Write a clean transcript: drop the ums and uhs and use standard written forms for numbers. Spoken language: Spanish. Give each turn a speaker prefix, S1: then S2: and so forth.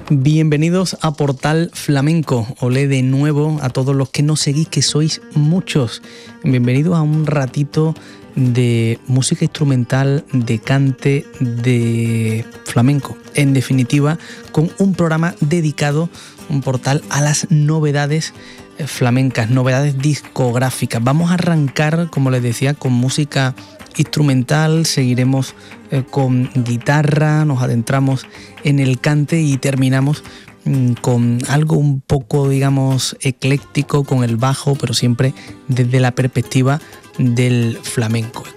S1: Bienvenidos a Portal Flamenco. Olé de nuevo a todos los que nos seguís, que sois muchos. Bienvenidos a un ratito de música instrumental, de cante, de flamenco. En definitiva, con un programa dedicado, un portal a las novedades flamencas, novedades discográficas. Vamos a arrancar, como les decía, con música instrumental, seguiremos con guitarra, nos adentramos en el cante y terminamos con algo un poco, digamos, ecléctico, con el bajo, pero siempre desde la perspectiva del flamenco.